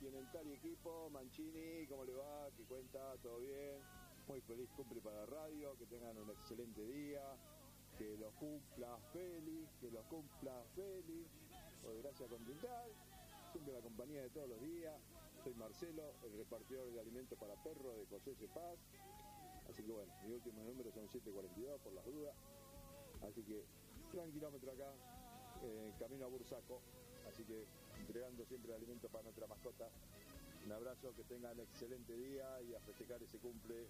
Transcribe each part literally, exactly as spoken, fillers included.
Continental y equipo. Mancini, ¿cómo le va? ¿Qué cuenta? ¿Todo bien? Muy feliz cumple para la radio, que tengan un excelente día, que los cumpla feliz, que los cumpla feliz. Pues gracias Continental, siempre la compañía de todos los días. Soy Marcelo, el repartidor de alimentos para perros de José C. Paz. Así que bueno, mis últimos números son siete cuarenta y dos por las dudas. Así que gran kilómetro acá, eh, camino a Bursaco. Así que entregando siempre alimentos para nuestra mascota. Un abrazo, que tengan excelente día y a festejar ese cumple.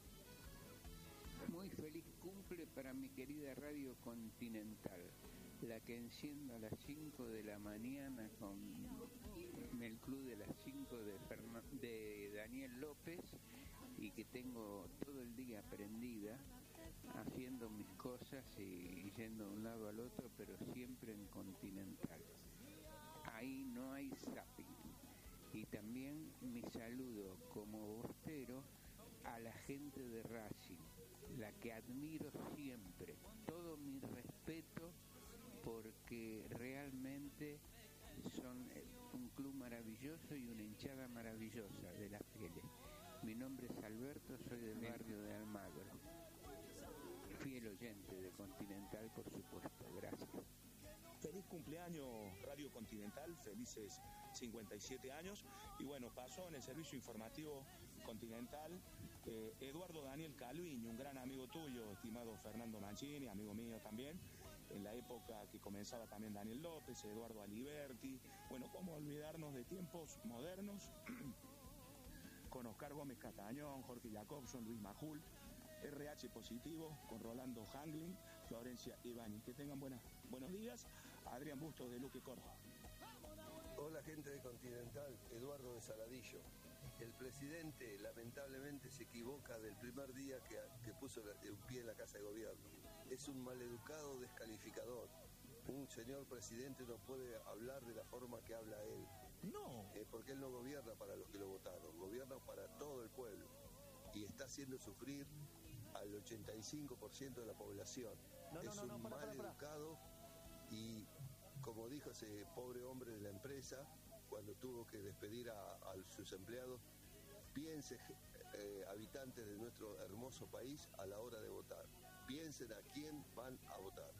Muy feliz cumple para mi querida Radio Continental, la que enciendo a las cinco de la mañana con el club de las cinco de, Fernan- de Daniel López, y que tengo todo el día prendida haciendo mis cosas y yendo de un lado al otro, pero siempre en Continental. Ahí no hay zapping. Y también mi saludo como bostero a la gente de Racing, la que admiro siempre. Todo mi respeto, porque realmente son un club maravilloso y una hinchada maravillosa de las fieles. Mi nombre es Alberto, soy del barrio de Almagro. Fiel oyente de Continental, por supuesto. Gracias. Feliz cumpleaños Radio Continental, felices cincuenta y siete años. Y bueno, pasó en el servicio informativo Continental eh, Eduardo Daniel Calviño, un gran amigo tuyo, estimado Fernando Mancini, amigo mío también, en la época que comenzaba también Daniel López, Eduardo Aliberti. Bueno, cómo olvidarnos de tiempos modernos con Oscar Gómez Catañón, Jorge Jacobson, Luis Majul, R H positivo con Rolando Hanglin, Florencia Ibáñez. Que tengan buenas, buenos días. Adrián Bustos de Luque Córdoba. Hola gente de Continental, Eduardo de Saladillo. El presidente lamentablemente se equivoca del primer día que, que puso un pie en la Casa de Gobierno. Es un maleducado descalificador. Un señor presidente no puede hablar de la forma que habla él. No. Eh, porque él no gobierna para los que lo votaron, gobierna para todo el pueblo. Y está haciendo sufrir al ochenta y cinco por ciento de la población. No, no, es no, no, un para, mal para, para. educado y, como dijo ese pobre hombre de la empresa, cuando tuvo que despedir a, a sus empleados, piense, eh, habitantes de nuestro hermoso país, a la hora de votar. Piensen a quién van a votar.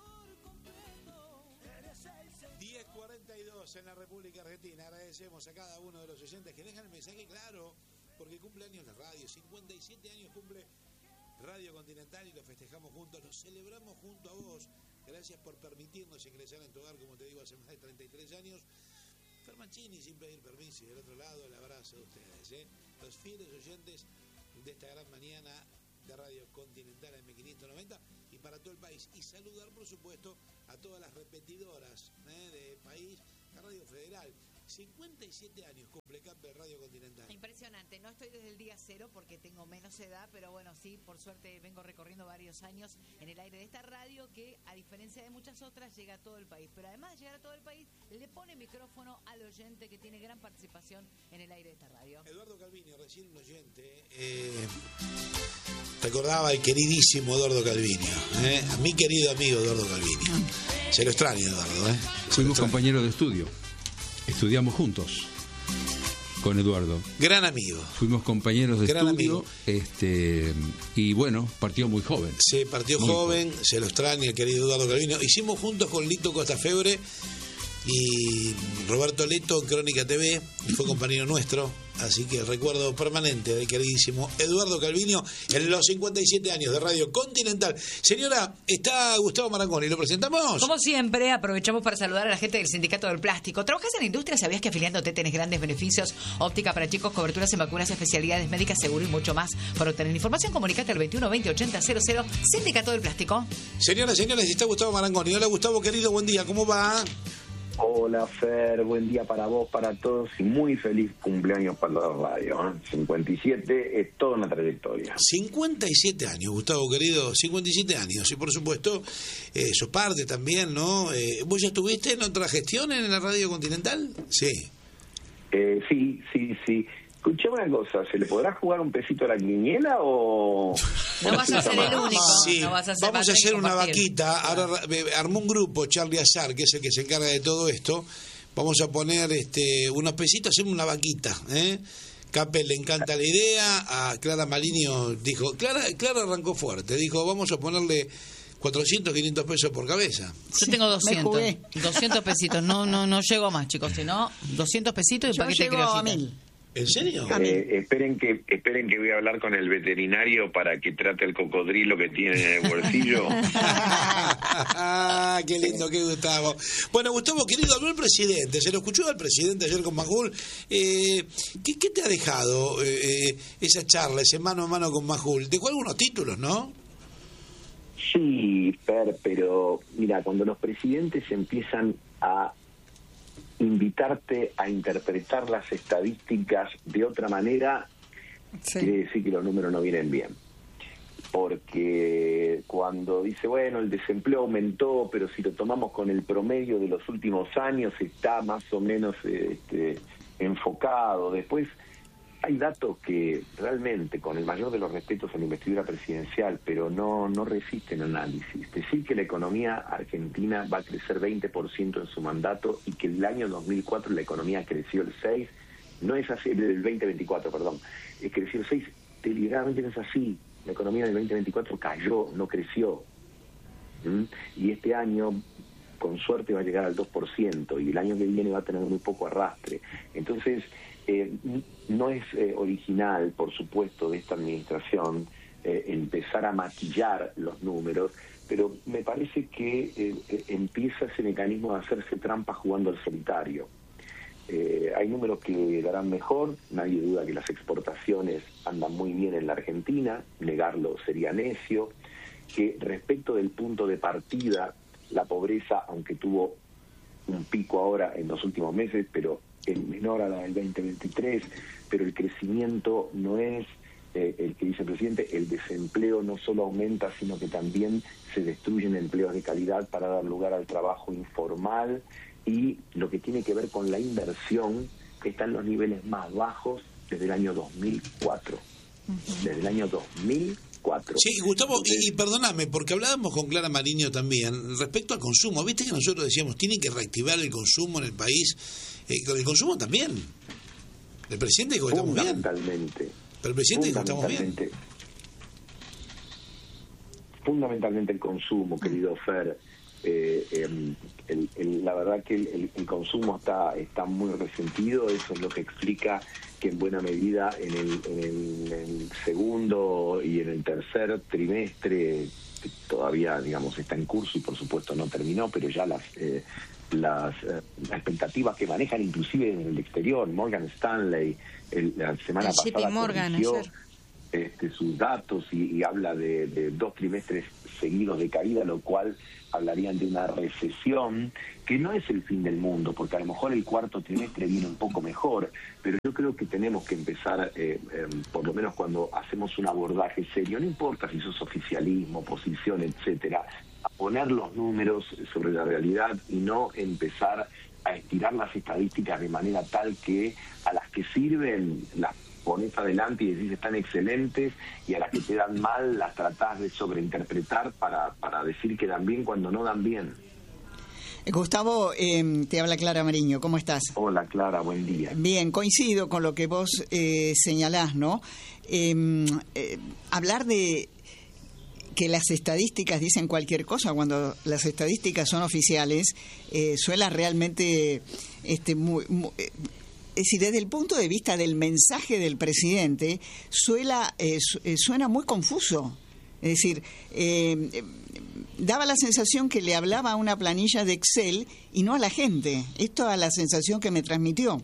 diez cuarenta y dos en la República Argentina. Agradecemos a cada uno de los oyentes que dejan el mensaje claro, porque cumple años la radio. cincuenta y siete años cumple Radio Continental y lo festejamos juntos, lo celebramos junto a vos. Gracias por permitirnos ingresar en tu hogar, como te digo, hace más de treinta y tres años. Fer Mancini, sin pedir permiso, y del otro lado el abrazo de ustedes, ¿eh? Los fieles oyentes de esta gran mañana de Radio Continental M quinientos noventa y para todo el país. Y saludar, por supuesto, a todas las repetidoras, ¿eh? de país, a Radio Federal. cincuenta y siete años cumple Camper Radio Continental. Impresionante, no estoy desde el día cero porque tengo menos edad, pero bueno, sí, por suerte vengo recorriendo varios años en el aire de esta radio que, a diferencia de muchas otras, llega a todo el país. Pero además de llegar a todo el país, le pone micrófono al oyente que tiene gran participación en el aire de esta radio. Eduardo Calviño, recién un oyente, eh, recordaba al queridísimo Eduardo Calviño, ¿eh? A mi querido amigo Eduardo Calviño. Se lo extraña, Eduardo, ¿eh? Fuimos compañeros de estudio. Estudiamos juntos con Eduardo. Gran amigo. Fuimos compañeros de Gran estudio. amigo. Este, y bueno, partió muy joven. Se partió muy joven, joven, se lo extraña el querido Eduardo Calviño. Hicimos juntos con Lito Costafebre y Roberto Leto en Crónica T V, y fue compañero nuestro. Así que recuerdo permanente del queridísimo Eduardo Calviño en los cincuenta y siete años de Radio Continental. Señora, está Gustavo Marangoni, ¿lo presentamos? Como siempre, aprovechamos para saludar a la gente del Sindicato del Plástico. ¿Trabajas en la industria? ¿Sabías que afiliándote tenés grandes beneficios? Óptica para chicos, coberturas en vacunas, especialidades médicas, seguro y mucho más. Para obtener información, comunicate al veintiuno veinte ochenta cero cero. Sindicato del Plástico. Señoras, señores, está Gustavo Marangoni. Hola, Gustavo, querido, buen día, ¿cómo va? Hola Fer, buen día para vos, para todos y muy feliz cumpleaños para la radio. ¿eh? cincuenta y siete es toda una trayectoria. cincuenta y siete años, Gustavo, querido, cincuenta y siete años. Y por supuesto, eh, sos parte también, ¿no? Eh, ¿Vos ya estuviste en otra gestión en la Radio Continental? Sí. Eh, sí, sí, sí. Escuchame una cosa, ¿se le podrá jugar un pesito a la quiniela o...? No vas a ser el único. Sí, no vas a ser vamos a hacer una compartir. vaquita. Ahora eh, armó un grupo, Charlie Azar, que es el que se encarga de todo esto, vamos a poner este unos pesitos, hacemos una vaquita, ¿eh? Capel le encanta la idea, a Clara Maligno dijo, Clara, Clara arrancó fuerte, dijo, vamos a ponerle cuatrocientos, quinientos pesos por cabeza. Yo tengo doscientos, doscientos pesitos, no no no llego a más, chicos, sino doscientos pesitos y Yo paquete de llego a criollita. mil. ¿En serio? Eh, esperen que esperen que voy a hablar con el veterinario para que trate el cocodrilo que tiene en el bolsillo. Ah, qué lindo que Gustavo. Bueno, Gustavo, querido, habló el presidente, se lo escuchó al presidente ayer con Majul. Eh, ¿qué, ¿Qué te ha dejado eh, esa charla, ese mano a mano con Majul? Dejó algunos títulos, ¿no? Sí, Fer, pero mira, cuando los presidentes empiezan a invitarte a interpretar las estadísticas de otra manera, sí, quiere decir que los números no vienen bien. Porque cuando dice, bueno, el desempleo aumentó, pero si lo tomamos con el promedio de los últimos años, está más o menos este, enfocado. Después hay datos que realmente, con el mayor de los respetos a la investidura presidencial, pero no, no resisten análisis. Decir que la economía argentina va a crecer veinte por ciento en su mandato y que el año dos mil cuatro la economía creció el seis por ciento, no es así, el veinte veinticuatro, perdón, eh, creció el seis por ciento, deliberadamente no es así. La economía del veinte veinticuatro cayó, no creció. ¿Mm? Y este año, con suerte, va a llegar al dos por ciento y el año que viene va a tener muy poco arrastre. Entonces, Eh, no es eh, original, por supuesto, de esta administración eh, empezar a maquillar los números, pero me parece que eh, eh, empieza ese mecanismo de hacerse trampa jugando al solitario. Eh, hay números que darán mejor, nadie duda que las exportaciones andan muy bien en la Argentina, negarlo sería necio, que respecto del punto de partida, la pobreza, aunque tuvo un pico ahora en los últimos meses, pero es menor a la del veinte veintitrés, pero el crecimiento no es eh, el que dice el presidente, el desempleo no solo aumenta, sino que también se destruyen empleos de calidad para dar lugar al trabajo informal, y lo que tiene que ver con la inversión, que está en los niveles más bajos desde el año dos mil cuatro. Uh-huh. Desde el año dos mil cuatro. Sí, Gustavo, Entonces, y, y perdóname, porque hablábamos con Clara Maligno también respecto al consumo. Viste que nosotros decíamos, tienen que reactivar el consumo en el país. Eh, con el consumo también. El presidente dijo que estamos bien. Fundamentalmente. Pero el presidente dijo que estamos bien. Fundamentalmente el consumo, querido Fer. Eh, eh, el, el, la verdad que el, el consumo está, está muy resentido. Eso es lo que explica que en buena medida en el, en el, en el segundo y en el tercer trimestre, que todavía digamos está en curso y por supuesto no terminó, pero ya las eh, las, eh, las expectativas que manejan inclusive en el exterior, Morgan Stanley el, la semana el pasada Morgan, corrigió este, sus datos y, y habla de, de dos trimestres seguidos de caída, lo cual hablarían de una recesión que no es el fin del mundo, porque a lo mejor el cuarto trimestre viene un poco mejor, pero yo creo que tenemos que empezar, eh, eh, por lo menos cuando hacemos un abordaje serio, no importa si sos oficialismo, oposición, etcétera, a poner los números sobre la realidad y no empezar a estirar las estadísticas de manera tal que a las que sirven las pones adelante y decís están excelentes, y a las que te dan mal las tratás de sobreinterpretar para, para decir que dan bien cuando no dan bien. Gustavo, eh, te habla Clara Maligno, ¿cómo estás? Hola Clara, buen día. Bien, coincido con lo que vos eh, señalás, ¿no? Eh, eh, hablar de que las estadísticas dicen cualquier cosa cuando las estadísticas son oficiales eh, suena realmente este muy, muy eh, es decir, desde el punto de vista del mensaje del presidente suena, eh, suena muy confuso. Es decir, eh, eh, daba la sensación que le hablaba a una planilla de Excel y no a la gente. Esto es la sensación que me transmitió.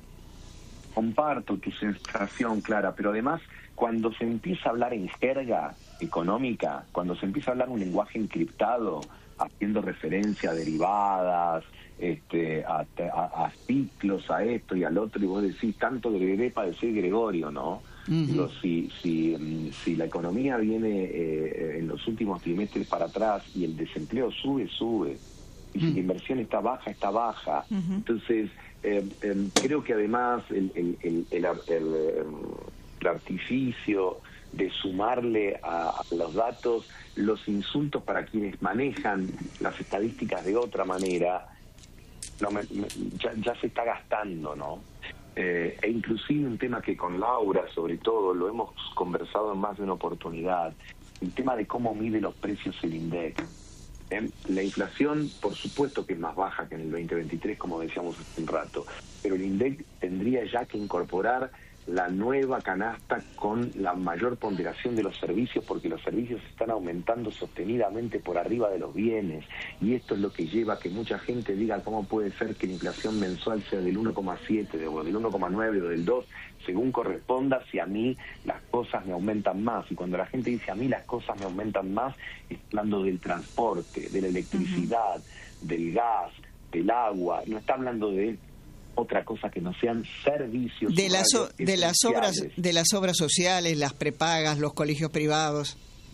Comparto tu sensación, Clara, pero además cuando se empieza a hablar en jerga económica, cuando se empieza a hablar un lenguaje encriptado, haciendo referencia a derivadas, este, a, a, a ciclos, a esto y al otro, y vos decís, tanto Gregorio para decir Gregorio, ¿no? Uh-huh. Digo, si, si, si la economía viene eh, en los últimos trimestres para atrás y el desempleo sube, sube, y uh-huh. si la inversión está baja, está baja. Uh-huh. Entonces, eh, eh, creo que además el, el, el, el, el, el, el artificio de sumarle a, a los datos los insultos para quienes manejan las estadísticas de otra manera, no me, me, ya, ya se está gastando, ¿no? Eh, e inclusive un tema que con Laura, sobre todo, lo hemos conversado en más de una oportunidad, el tema de cómo mide los precios el INDEC. ¿Eh? La inflación, por supuesto que es más baja que en el veinte veintitrés, como decíamos hace un rato, pero el INDEC tendría ya que incorporar la nueva canasta con la mayor ponderación de los servicios, porque los servicios están aumentando sostenidamente por arriba de los bienes, y esto es lo que lleva a que mucha gente diga cómo puede ser que la inflación mensual sea del uno coma siete o del uno coma nueve o del dos, según corresponda, si a mí las cosas me aumentan más. Y cuando la gente dice a mí las cosas me aumentan más, está hablando del transporte, de la electricidad, uh-huh. del gas, del agua, no está hablando de otra cosa que no sean servicios de las de las obras de las obras sociales, las prepagas, los colegios privados.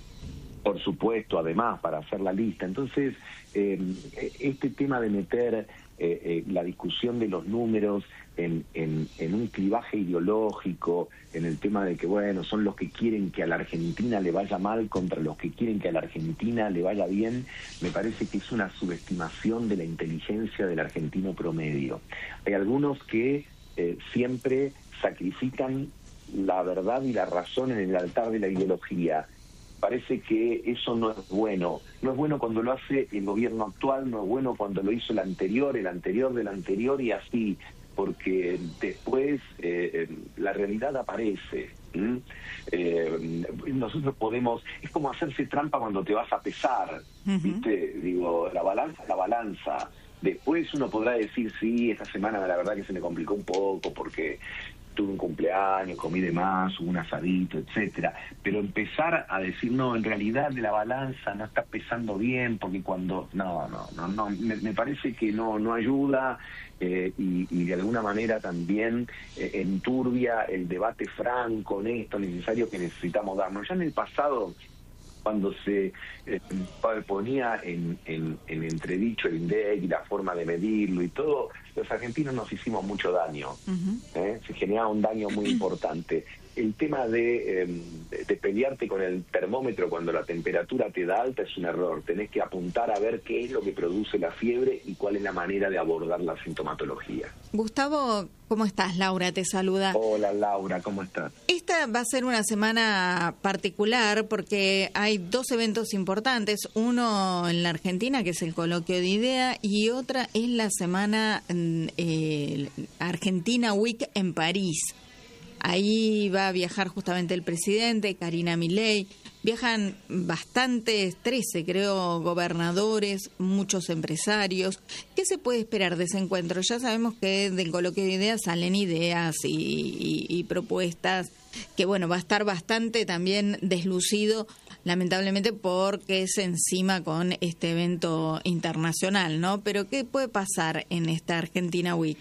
Por supuesto, además, para hacer la lista. Entonces, eh, este tema de meter eh, eh, la discusión de los números en, en, en un clivaje ideológico, en el tema de que, bueno, son los que quieren que a la Argentina le vaya mal contra los que quieren que a la Argentina le vaya bien, me parece que es una subestimación de la inteligencia del argentino promedio. Hay algunos que eh, siempre sacrifican la verdad y la razón en el altar de la ideología. Parece que eso no es bueno. No es bueno cuando lo hace el gobierno actual, no es bueno cuando lo hizo el anterior, el anterior del anterior y así, porque después eh, la realidad aparece. ¿Mm? Eh, nosotros podemos, es como hacerse trampa cuando te vas a pesar, uh-huh. ¿viste? Digo, la balanza, la balanza. Después uno podrá decir, sí, esta semana la verdad que se me complicó un poco porque tuve un cumpleaños, comí de más, hubo un asadito, etcétera. Pero empezar a decir, no, en realidad de la balanza no está pesando bien, porque cuando... No, no, no, no, me, me parece que no, no ayuda eh, y, y de alguna manera también eh, enturbia el debate franco, honesto, necesario que necesitamos darnos. Ya en el pasado, cuando se eh, ponía en, en, en entredicho el INDEC y la forma de medirlo y todo, los argentinos nos hicimos mucho daño. Uh-huh. ¿eh? Se generaba un daño muy importante. El tema de, eh, de pelearte con el termómetro cuando la temperatura te da alta es un error. Tenés que apuntar a ver qué es lo que produce la fiebre y cuál es la manera de abordar la sintomatología. Gustavo, ¿cómo estás? Laura te saluda. Hola Laura, ¿cómo estás? Esta va a ser una semana particular porque hay dos eventos importantes. Uno en la Argentina, que es el Coloquio de Idea, y otra es la semana eh, Argentina Week en París. Ahí va a viajar justamente el presidente, Karina Milei. Viajan bastantes, trece creo, gobernadores, muchos empresarios. ¿Qué se puede esperar de ese encuentro? Ya sabemos que del Coloquio de Ideas salen ideas y, y, y propuestas, que bueno, va a estar bastante también deslucido, lamentablemente porque es encima con este evento internacional, ¿no? Pero ¿qué puede pasar en esta Argentina Week?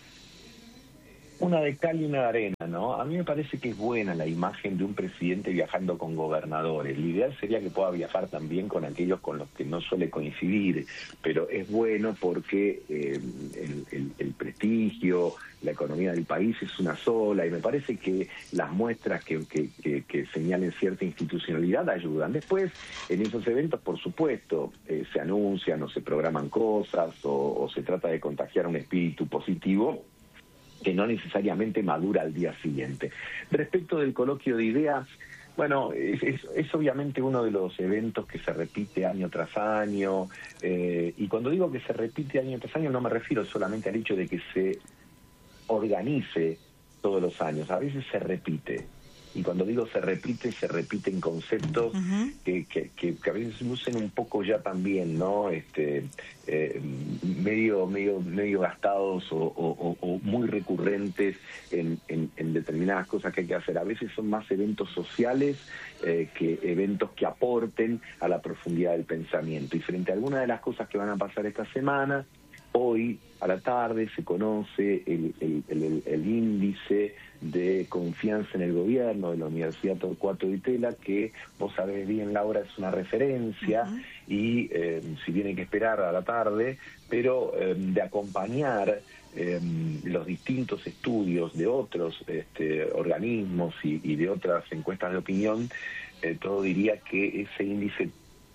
Una de cal y una de arena, ¿no? A mí me parece que es buena la imagen de un presidente viajando con gobernadores. Lo ideal sería que pueda viajar también con aquellos con los que no suele coincidir, pero es bueno porque eh, el, el, el prestigio, la economía del país es una sola, y me parece que las muestras que, que, que, que señalen cierta institucionalidad ayudan. Después, en esos eventos, por supuesto, eh, se anuncian o se programan cosas o, o se trata de contagiar un espíritu positivo que no necesariamente madura al día siguiente. Respecto del Coloquio de Ideas, bueno, es, es, es obviamente uno de los eventos que se repite año tras año, eh, y cuando digo que se repite año tras año no me refiero solamente al hecho de que se organice todos los años, a veces se repite. Y cuando digo se repite, se repiten conceptos uh-huh. que, que, que, que a veces lucen un poco ya también, ¿no? Este, eh, medio, medio, medio gastados o, o, o muy recurrentes en, en, en determinadas cosas que hay que hacer. A veces son más eventos sociales eh, que eventos que aporten a la profundidad del pensamiento. Y frente a algunas de las cosas que van a pasar esta semana, hoy a la tarde se conoce el, el, el, el índice de confianza en el gobierno de la Universidad Torcuato Di Tella, que vos sabés bien, Laura, es una referencia, uh-huh. y eh, si bien hay que esperar a la tarde, pero eh, de acompañar eh, los distintos estudios de otros este, organismos y, y de otras encuestas de opinión, eh, todo diría que ese índice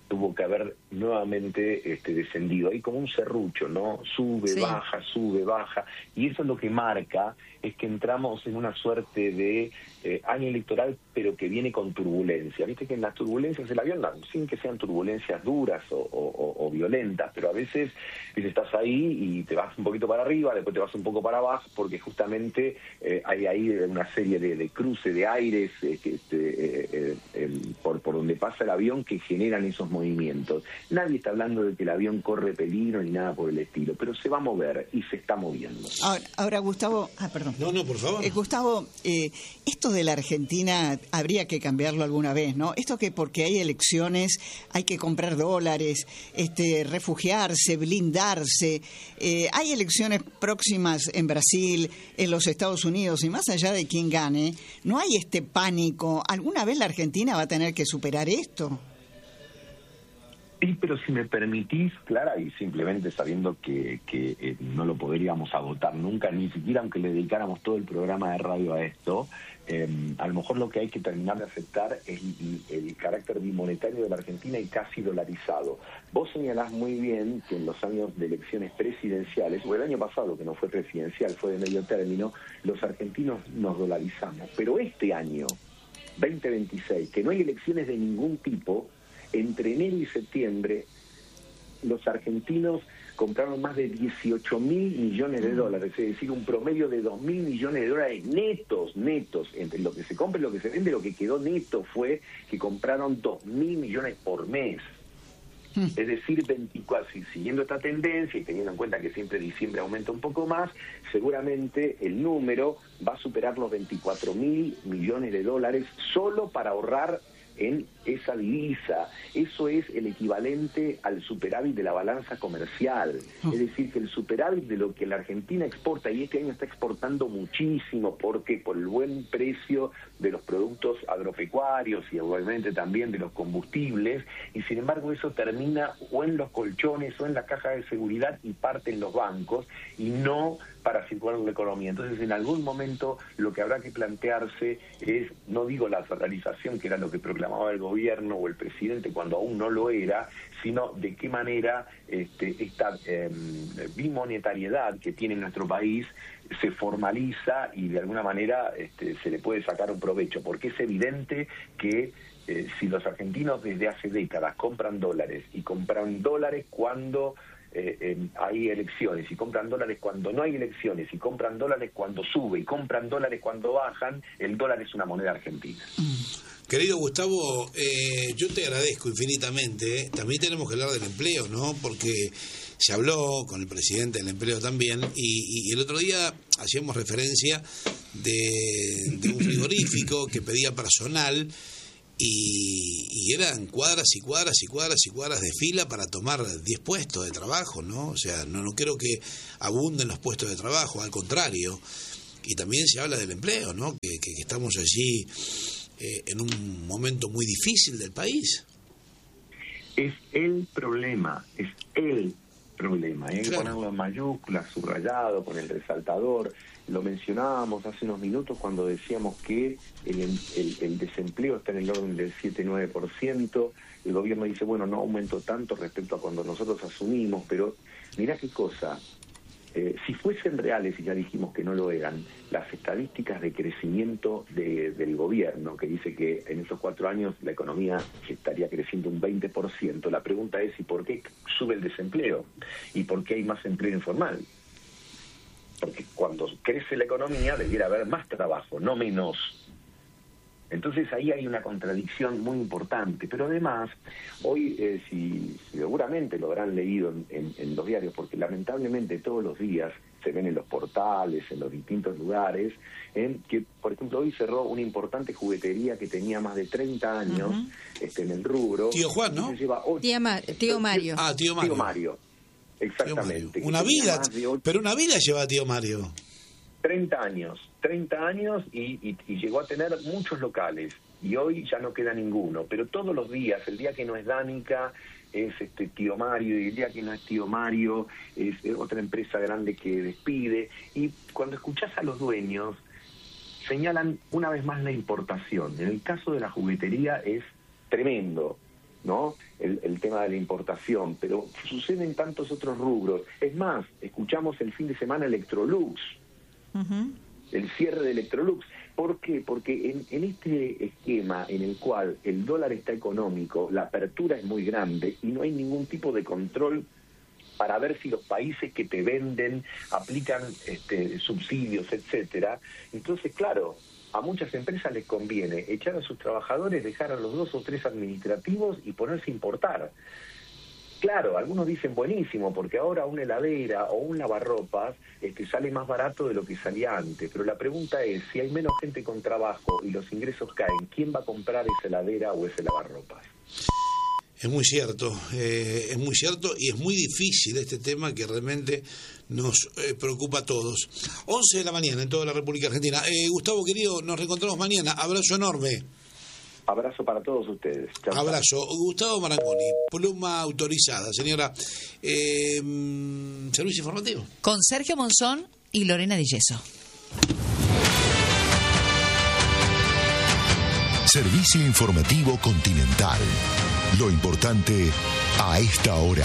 tuvo que haber nuevamente este, descendido. Hay como un serrucho, ¿no? Sube, sí. baja, sube, baja. Y eso es lo que marca, es que entramos en una suerte de eh, año electoral, pero que viene con turbulencia. Viste que en las turbulencias el avión, no, sin que sean turbulencias duras o, o, o violentas, pero a veces estás ahí y te vas un poquito para arriba, después te vas un poco para abajo, porque justamente eh, hay ahí una serie de, de cruce de aires eh, que, este, eh, eh, eh, por, por donde pasa el avión que generan esos movimientos. Nadie está hablando de que el avión corre peligro ni nada por el estilo, pero se va a mover y se está moviendo. Ahora, ahora Gustavo, ah, perdón. No, no, por favor. Eh, Gustavo, eh, esto de la Argentina habría que cambiarlo alguna vez, ¿no? Esto que porque hay elecciones hay que comprar dólares, este, refugiarse, blindarse. Eh, hay elecciones próximas en Brasil, en los Estados Unidos, y más allá de quién gane, no hay este pánico. ¿Alguna vez la Argentina va a tener que superar esto? Sí, pero si me permitís, Clara, y simplemente sabiendo que, que eh, no lo podríamos agotar nunca, ni siquiera aunque le dedicáramos todo el programa de radio a esto, eh, a lo mejor lo que hay que terminar de aceptar es el, el carácter bimonetario de la Argentina y casi dolarizado. Vos señalás muy bien que en los años de elecciones presidenciales, o el año pasado que no fue presidencial, fue de medio término, los argentinos nos dolarizamos. Pero este año, veinte veintiséis, que no hay elecciones de ningún tipo, entre enero y septiembre, los argentinos compraron más de dieciocho mil millones de dólares, es decir, un promedio de dos mil millones de dólares netos, netos, entre lo que se compra y lo que se vende. Lo que quedó neto fue que compraron dos mil millones por mes. Es decir, veinticuatro, siguiendo esta tendencia y teniendo en cuenta que siempre diciembre aumenta un poco más, seguramente el número va a superar los veinticuatro mil millones de dólares solo para ahorrar en esa divisa. Eso es el equivalente al superávit de la balanza comercial. Es decir, que el superávit de lo que la Argentina exporta, y este año está exportando muchísimo, porque por el buen precio de los productos agropecuarios y obviamente también de los combustibles, y sin embargo eso termina o en los colchones o en la caja de seguridad y parte en los bancos, y no para circular la economía. Entonces, en algún momento lo que habrá que plantearse es, no digo la dolarización, que era lo que proclamaba el gobierno o el presidente cuando aún no lo era, sino de qué manera este, esta eh, bimonetariedad que tiene nuestro país se formaliza y de alguna manera este, se le puede sacar un provecho, porque es evidente que eh, si los argentinos desde hace décadas compran dólares y compran dólares cuando Eh, eh, hay elecciones y compran dólares cuando no hay elecciones y compran dólares cuando sube y compran dólares cuando bajan, el dólar es una moneda argentina. Querido Gustavo, eh, yo te agradezco infinitamente. ¿eh? También tenemos que hablar del empleo, ¿no? Porque se habló con el presidente del empleo también y, y el otro día hacíamos referencia de, de un frigorífico que pedía personal. Y, y eran cuadras y cuadras y cuadras y cuadras de fila para tomar diez puestos de trabajo, ¿no? O sea, no, no creo que abunden los puestos de trabajo, al contrario. Y también se habla del empleo, ¿no? Que, que, que estamos allí eh, en un momento muy difícil del país. Es el problema, es el problema. Hay que Claro. ponerlo en mayúsculas, subrayado, con el resaltador. Lo mencionábamos hace unos minutos cuando decíamos que el, el, el desempleo está en el orden del siete nueve por ciento. El gobierno dice, bueno, no aumentó tanto respecto a cuando nosotros asumimos, pero mirá qué cosa. Eh, si fuesen reales, y ya dijimos que no lo eran, las estadísticas de crecimiento de, del gobierno, que dice que en estos cuatro años la economía estaría creciendo un veinte por ciento, la pregunta es, ¿y por qué sube el desempleo? ¿Y por qué hay más empleo informal? Porque cuando crece la economía debiera haber más trabajo, no menos. Entonces ahí hay una contradicción muy importante. Pero además, hoy, eh, si, seguramente lo habrán leído en, en, en los diarios, porque lamentablemente todos los días se ven en los portales, en los distintos lugares, en que, por ejemplo, hoy cerró una importante juguetería que tenía más de treinta años uh-huh. este, en el rubro. Tío Juan, ¿no? Lleva ocho... Tío, Ma- tío Mario. Ah, tío Mario. Tío Mario. Exactamente. Una vida, pero una vida lleva tío Mario. treinta años, treinta años y, y, y llegó a tener muchos locales y hoy ya no queda ninguno, pero todos los días, el día que no es Danica es este tío Mario y el día que no es tío Mario es otra empresa grande que despide, y cuando escuchás a los dueños señalan una vez más la importación. En el caso de la juguetería es tremendo. ¿no? El, el tema de la importación, pero sucede en tantos otros rubros. Es más, escuchamos el fin de semana Electrolux, uh-huh. el cierre de Electrolux. ¿Por qué? Porque en, en este esquema en el cual el dólar está económico, la apertura es muy grande y no hay ningún tipo de control para ver si los países que te venden aplican este, subsidios, etcétera. Entonces, claro, a muchas empresas les conviene echar a sus trabajadores, dejar a los dos o tres administrativos y ponerse a importar. Claro, algunos dicen buenísimo, porque ahora una heladera o un lavarropas este, sale más barato de lo que salía antes. Pero la pregunta es, si hay menos gente con trabajo y los ingresos caen, ¿quién va a comprar esa heladera o ese lavarropas? Es muy cierto, eh, es muy cierto y es muy difícil este tema que realmente nos eh, preocupa a todos. once de la mañana en toda la República Argentina. Eh, Gustavo, querido, nos reencontramos mañana. Abrazo enorme. Abrazo para todos ustedes. Chau, Abrazo. Chau. Gustavo Marangoni, pluma autorizada. Señora, eh, servicio informativo. Con Sergio Monzón y Lorena Di Gesso. Servicio informativo Continental. Lo importante a esta hora.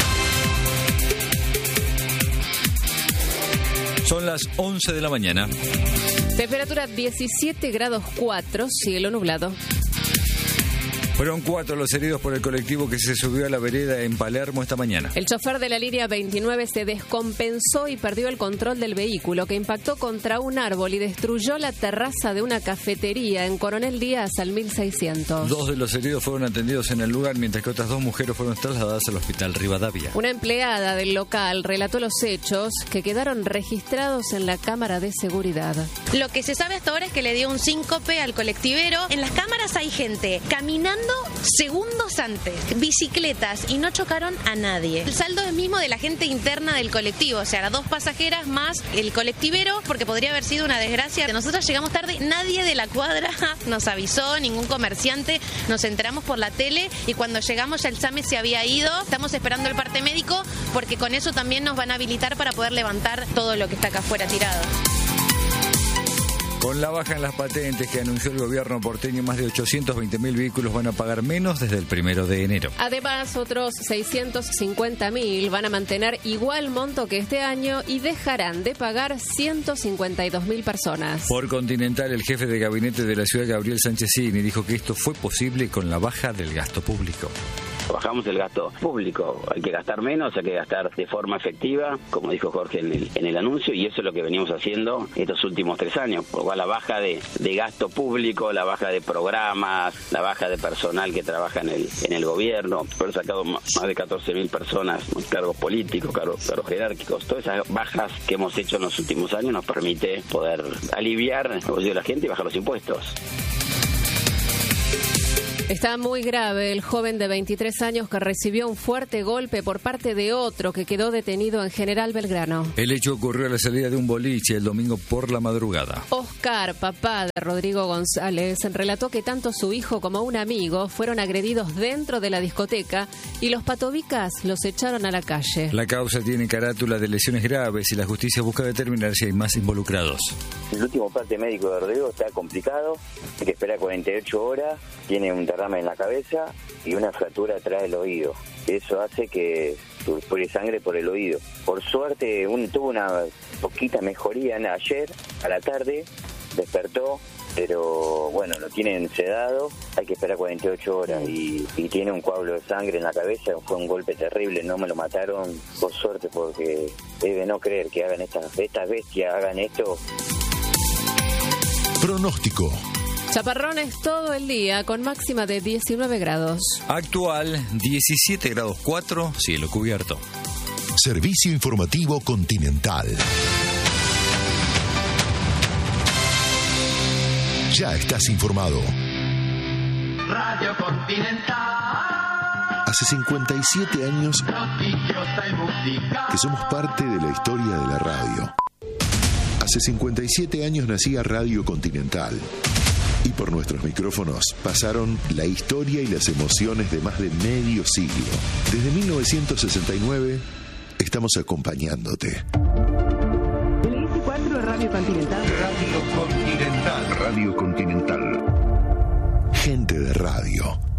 Son las once de la mañana. Temperatura diecisiete grados cuatro, cielo nublado. Fueron cuatro los heridos por el colectivo que se subió a la vereda en Palermo esta mañana. El chofer de la línea veintinueve se descompensó y perdió el control del vehículo, que impactó contra un árbol y destruyó la terraza de una cafetería en Coronel Díaz al mil seiscientos. Dos de los heridos fueron atendidos en el lugar, mientras que otras dos mujeres fueron trasladadas al hospital Rivadavia. Una empleada del local relató los hechos que quedaron registrados en la cámara de seguridad. Lo que se sabe hasta ahora es que le dio un síncope al colectivero. En las cámaras hay gente caminando segundos antes, bicicletas, y no chocaron a nadie. El saldo es mismo de la gente interna del colectivo, o sea, las dos pasajeras más el colectivero, porque podría haber sido una desgracia. Nosotros llegamos tarde, nadie de la cuadra nos avisó, ningún comerciante, nos enteramos por la tele y cuando llegamos ya el SAME se había ido. Estamos esperando el parte médico porque con eso también nos van a habilitar para poder levantar todo lo que está acá afuera tirado. Con la baja en las patentes que anunció el gobierno porteño, más de ochocientos veinte mil vehículos van a pagar menos desde el primero de enero. Además, otros seiscientos cincuenta mil van a mantener igual monto que este año y dejarán de pagar ciento cincuenta y dos mil personas. Por Continental, el jefe de gabinete de la ciudad, Gabriel Sánchezini, dijo que esto fue posible con la baja del gasto público. Bajamos el gasto público, hay que gastar menos, hay que gastar de forma efectiva, como dijo Jorge en el, en el anuncio, y eso es lo que venimos haciendo estos últimos tres años. Por lo cual la baja de, de gasto público, la baja de programas, la baja de personal que trabaja en el, en el gobierno, por eso sacado más de catorce mil personas, cargos políticos, cargos, cargos jerárquicos, todas esas bajas que hemos hecho en los últimos años nos permite poder aliviar el bolsillo de la gente y bajar los impuestos. Está muy grave el joven de veintitrés años que recibió un fuerte golpe por parte de otro que quedó detenido en General Belgrano. El hecho ocurrió a la salida de un boliche el domingo por la madrugada. Oscar, papá de Rodrigo González, relató que tanto su hijo como un amigo fueron agredidos dentro de la discoteca y los patobicas los echaron a la calle. La causa tiene carátula de lesiones graves y la justicia busca determinar si hay más involucrados. El último parte médico de Rodrigo está complicado, hay que esperar cuarenta y ocho horas, tiene un derrame en la cabeza y una fractura atrás del oído. Eso hace que pure sangre por el oído. Por suerte un, tuvo una poquita mejoría ayer a la tarde, despertó, pero bueno, lo tienen sedado, hay que esperar cuarenta y ocho horas y, y tiene un coágulo de sangre en la cabeza. Fue un golpe terrible, no me lo mataron, por suerte, porque es de no creer que hagan estas, estas bestias, hagan esto. Pronóstico. Chaparrones todo el día con máxima de diecinueve grados. Actual diecisiete grados cuatro, cielo cubierto. Servicio informativo Continental. Ya estás informado. Radio Continental. Hace cincuenta y siete años que somos parte de la historia de la radio. Hace cincuenta y siete años nacía Radio Continental. Y por nuestros micrófonos pasaron la historia y las emociones de más de medio siglo. Desde mil novecientos sesenta y nueve estamos acompañándote. El I C cuatro de Radio Continental. Radio Continental. Radio Continental. Gente de radio.